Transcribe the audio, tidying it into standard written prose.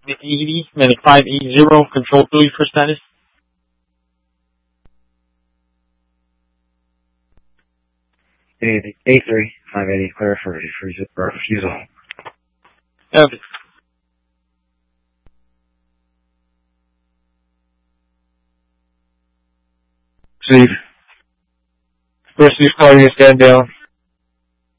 Medic 580, control 3 for status. Medic A3, 580, clear for refusal. Okay. Steve. First, he's calling you stand down.